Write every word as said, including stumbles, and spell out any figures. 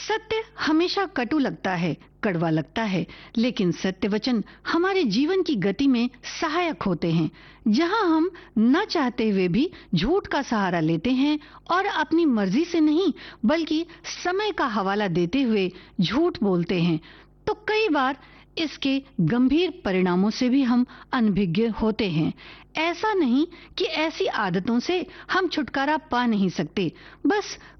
सत्य हमेशा कटु लगता है, कड़वा लगता है, लेकिन सत्य वचन हमारे जीवन की गति में सहायक होते हैं। जहां हम न चाहते हुए भी झूठ का सहारा लेते हैं और अपनी मर्जी से नहीं बल्कि समय का हवाला देते हुए झूठ बोलते हैं, तो कई बार इसके गंभीर परिणामों से भी हम अनभिज्ञ होते हैं। ऐसा नहीं कि ऐसी आदतों से हम छुटकारा पा नहीं सकते, बस